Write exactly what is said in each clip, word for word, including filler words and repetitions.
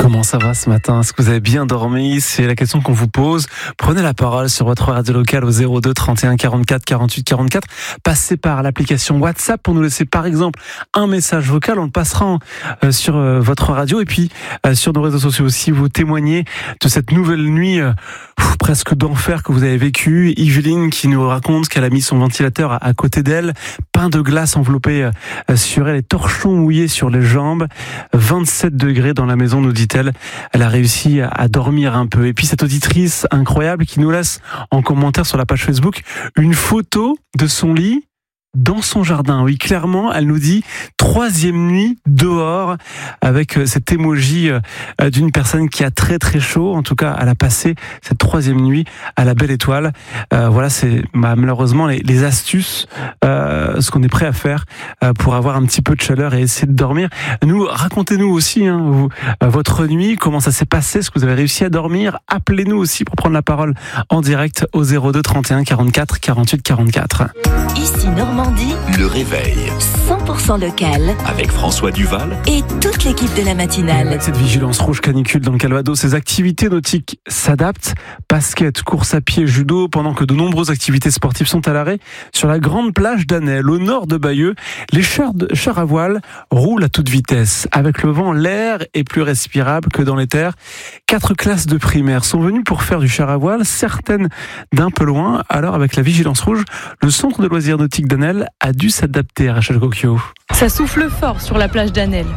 Comment ça va ce matin? Est-ce que vous avez bien dormi? C'est la question qu'on vous pose. Prenez la parole sur votre radio locale au zéro deux trente et un quarante-quatre quarante-huit quarante-quatre. Passez par l'application WhatsApp pour nous laisser par exemple un message vocal. On le passera en, euh, sur euh, votre radio et puis euh, sur nos réseaux sociaux aussi. Vous témoignez de cette nouvelle nuit euh, pff, presque d'enfer que vous avez vécue. Yveline qui nous raconte qu'elle a mis son ventilateur à, à côté d'elle. Pain de glace enveloppé euh, sur elle et torchons mouillés sur les jambes. vingt-sept degrés dans la maison, nous dit-elle. Elle a réussi à dormir un peu. Et puis cette auditrice incroyable qui nous laisse en commentaire sur la page Facebook une photo de son lit dans son jardin. Oui, clairement, elle nous dit troisième nuit dehors avec cet emoji d'une personne qui a très très chaud. En tout cas, elle a passé cette troisième nuit à la belle étoile. Euh, voilà, c'est bah, malheureusement les, les astuces, euh, ce qu'on est prêt à faire euh, pour avoir un petit peu de chaleur et essayer de dormir. Nous, racontez-nous aussi hein, vous, euh, votre nuit, comment ça s'est passé, est-ce que vous avez réussi à dormir? Appelez-nous aussi pour prendre la parole en direct au zéro deux trente et un quarante-quatre quarante-huit quarante-quatre. Ici Normandie. Le réveil. cent pour cent local. Avec François Duval. Et toute l'équipe de la matinale. Avec cette vigilance rouge canicule dans le Calvados, ces activités nautiques s'adaptent. Basket, course à pied, judo, pendant que de nombreuses activités sportives sont à l'arrêt. Sur la grande plage d'Anel, au nord de Bayeux, les chars, de, chars à voile roulent à toute vitesse. Avec le vent, l'air est plus respirable que dans les terres. Quatre classes de primaire sont venues pour faire du char à voile, certaines d'un peu loin. Alors, avec la vigilance rouge, le centre de loisirs nautiques d'Anel a dû s'adapter à Rachel Coquio. Ça souffle fort sur la plage d'Anel.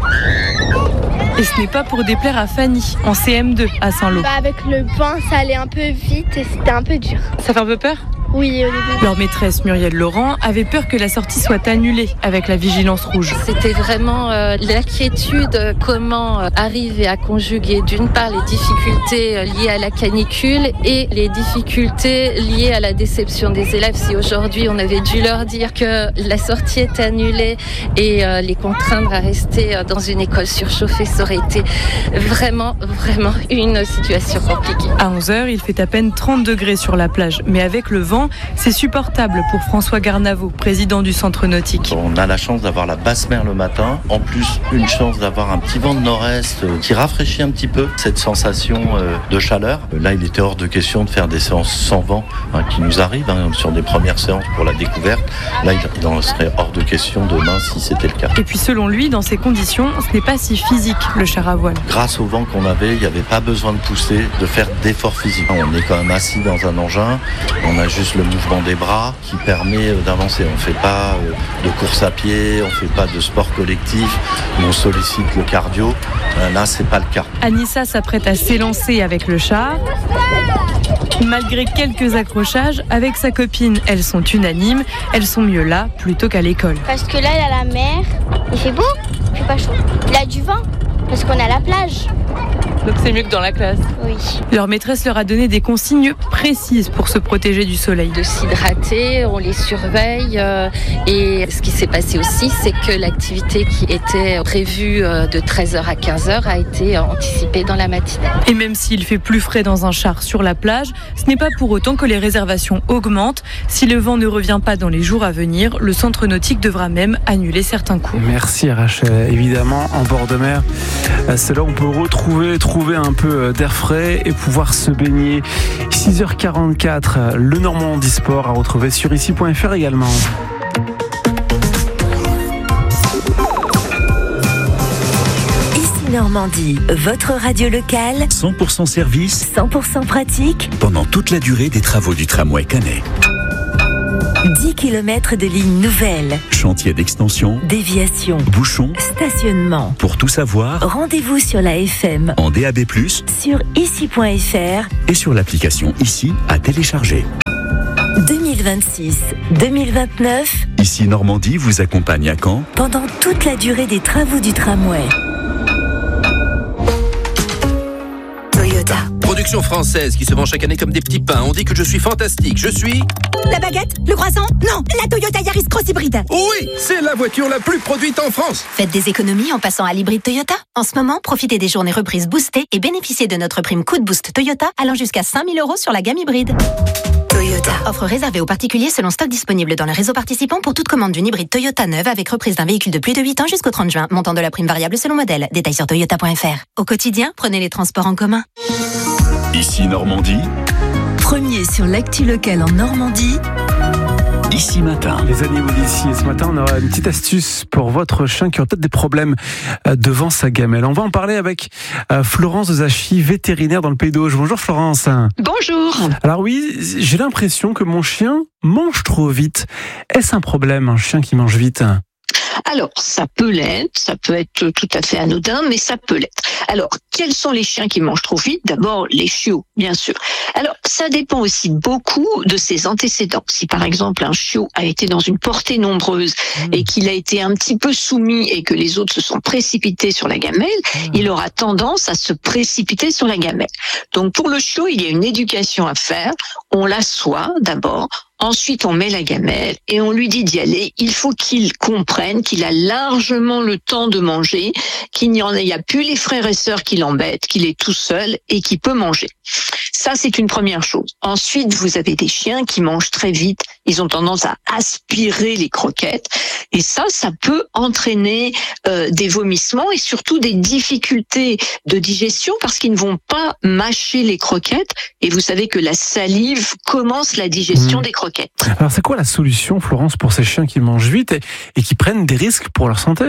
Et ce n'est pas pour déplaire à Fanny, en C M deux à Saint-Lô. Bah avec le pain, ça allait un peu vite et c'était un peu dur. Ça fait un peu peur ? Oui, au début. Leur maîtresse Muriel Laurent avait peur que la sortie soit annulée avec la vigilance rouge. C'était vraiment euh, l'inquiétude, euh, comment euh, arriver à conjuguer d'une part les difficultés euh, liées à la canicule et les difficultés liées à la déception des élèves. Si aujourd'hui on avait dû leur dire que la sortie est annulée et euh, les contraindre à rester euh, dans une école surchauffée, ça aurait été vraiment, vraiment une situation compliquée. À onze heures, il fait à peine trente degrés sur la plage, mais avec le vent, c'est supportable pour François Garnavaux, président du centre nautique. On a la chance d'avoir la basse mer le matin, en plus une chance d'avoir un petit vent de nord-est qui rafraîchit un petit peu cette sensation de chaleur. Là, il était hors de question de faire des séances sans vent hein, qui nous arrivent hein, sur des premières séances pour la découverte. Là, il en serait hors de question demain si c'était le cas. Et puis selon lui, dans ces conditions, ce n'est pas si physique le char à voile. Grâce au vent qu'on avait, il n'y avait pas besoin de pousser, de faire d'efforts physiques. On est quand même assis dans un engin, on a juste le mouvement des bras qui permet d'avancer. On ne fait pas de course à pied, on ne fait pas de sport collectif, on sollicite le cardio. Là, c'est pas le cas. Anissa s'apprête à s'élancer avec le char. Malgré quelques accrochages, avec sa copine, elles sont unanimes. Elles sont mieux là plutôt qu'à l'école. Parce que là, il y a la mer, il fait beau, il fait pas chaud. Il y a du vent, parce qu'on a la plage. Donc c'est mieux que dans la classe. Oui. Leur maîtresse leur a donné des consignes précises pour se protéger du soleil. De s'hydrater, on les surveille. Euh, et ce qui s'est passé aussi, c'est que l'activité qui était prévue euh, de treize heures à quinze heures a été anticipée dans la matinée. Et même s'il fait plus frais dans un char sur la plage, ce n'est pas pour autant que les réservations augmentent. Si le vent ne revient pas dans les jours à venir, le centre nautique devra même annuler certains cours. Merci Rachel. Évidemment, en bord de mer, c'est là où on peut retrouver trouver un peu d'air frais et pouvoir se baigner. six heures quarante-quatre, le Normandie Sport à retrouver sur ici point f r également. Ici Normandie, votre radio locale. cent pour cent service. cent pour cent pratique. Pendant toute la durée des travaux du tramway Canet. dix kilomètres de lignes nouvelles. Chantier d'extension. Déviation. Bouchons. Stationnement. Pour tout savoir, rendez-vous sur la F M. En D A B plus, sur ici point f r. Et sur l'application Ici à télécharger. deux mille vingt-six deux mille vingt-neuf. Ici Normandie vous accompagne à Caen. Pendant toute la durée des travaux du tramway. Toyota. Production française qui se vend chaque année comme des petits pains. On dit que je suis fantastique. Je suis... La baguette? Le croissant? Non, la Toyota Yaris Cross Hybride. Oui, c'est la voiture la plus produite en France. Faites des économies en passant à l'hybride Toyota. En ce moment, profitez des journées reprises boostées et bénéficiez de notre prime coup de boost Toyota allant jusqu'à cinq mille euros sur la gamme hybride. Toyota. Offre réservée aux particuliers selon stock disponible dans le réseau participant pour toute commande d'une hybride Toyota neuve avec reprise d'un véhicule de plus de huit ans jusqu'au trente juin. Montant de la prime variable selon modèle. Détails sur toyota point f r. Au quotidien, prenez les transports en commun. Ici Normandie. Premier sur l'actu locale en Normandie. Ici Matin. Les animaux d'ici. Et ce matin, on aura une petite astuce pour votre chien qui aura peut-être des problèmes devant sa gamelle. On va en parler avec Florence de Zachy, vétérinaire dans le Pays d'Auge. Bonjour Florence. Bonjour. Alors oui, j'ai l'impression que mon chien mange trop vite. Est-ce un problème, un chien qui mange vite ? Alors, ça peut l'être, ça peut être tout à fait anodin, mais ça peut l'être. Alors, quels sont les chiens qui mangent trop vite ? D'abord, les chiots, bien sûr. Alors, ça dépend aussi beaucoup de ses antécédents. Si par exemple, un chiot a été dans une portée nombreuse mmh. et qu'il a été un petit peu soumis et que les autres se sont précipités sur la gamelle, mmh. il aura tendance à se précipiter sur la gamelle. Donc, pour le chiot, il y a une éducation à faire. On l'assoit d'abord. Ensuite, on met la gamelle et on lui dit d'y aller. Il faut qu'il comprenne qu'il a largement le temps de manger, qu'il n'y en a, il y a plus les frères et sœurs qui l'embêtent, qu'il est tout seul et qu'il peut manger. Ça, c'est une première chose. Ensuite, vous avez des chiens qui mangent très vite. Ils ont tendance à aspirer les croquettes. Et ça, ça peut entraîner euh, des vomissements et surtout des difficultés de digestion parce qu'ils ne vont pas mâcher les croquettes. Et vous savez que la salive commence la digestion mmh. des croquettes. Alors, c'est quoi la solution, Florence, pour ces chiens qui mangent vite et, et qui prennent des risques pour leur santé ?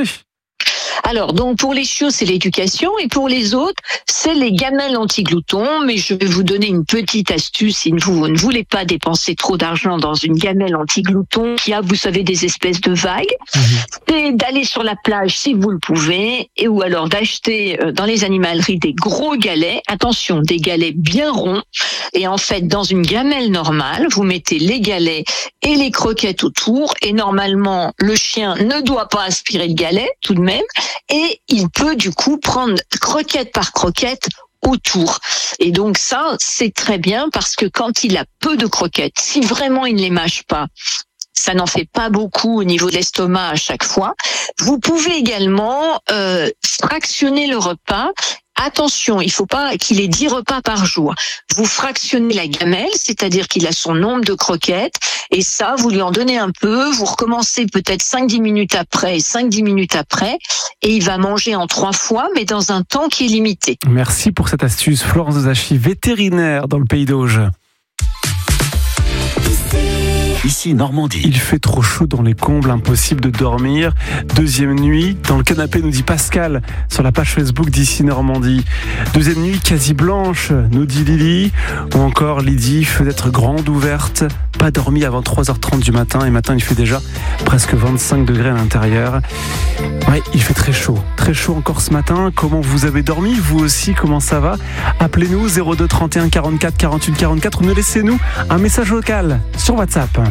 Alors, donc, pour les chiots, c'est l'éducation, et pour les autres, c'est les gamelles anti-gloutons, mais je vais vous donner une petite astuce si vous ne voulez pas dépenser trop d'argent dans une gamelle anti-glouton qui a, vous savez, des espèces de vagues. Mmh. C'est d'aller sur la plage si vous le pouvez, et ou alors d'acheter dans les animaleries des gros galets. Attention, des galets bien ronds. Et en fait, dans une gamelle normale, vous mettez les galets et les croquettes autour, et normalement, le chien ne doit pas aspirer le galet, tout de même, et il peut du coup prendre croquette par croquette autour. Et donc ça, c'est très bien parce que quand il a peu de croquettes, si vraiment il ne les mâche pas, ça n'en fait pas beaucoup au niveau de l'estomac à chaque fois. Vous pouvez également euh, fractionner le repas. Attention, il ne faut pas qu'il ait dix repas par jour. Vous fractionnez la gamelle, c'est-à-dire qu'il a son nombre de croquettes, et ça, vous lui en donnez un peu, vous recommencez peut-être cinq dix minutes après et cinq dix minutes après, et il va manger en trois fois, mais dans un temps qui est limité. Merci pour cette astuce, Florence de Zachy, vétérinaire dans le Pays d'Auge. Ici Normandie. Il fait trop chaud dans les combles, impossible de dormir. Deuxième nuit, dans le canapé, nous dit Pascal, sur la page Facebook d'Ici Normandie. Deuxième nuit, quasi blanche, nous dit Lily. Ou encore Lydie, fenêtre grande ouverte, pas dormi avant trois heures trente du matin. Et matin, il fait déjà presque vingt-cinq degrés à l'intérieur. Ouais, il fait très chaud. Très chaud encore ce matin. Comment vous avez dormi? Vous aussi, comment ça va? Appelez-nous zéro deux trente et un quarante-quatre quarante-huit quarante-quatre ou ne laissez-nous un message vocal sur WhatsApp.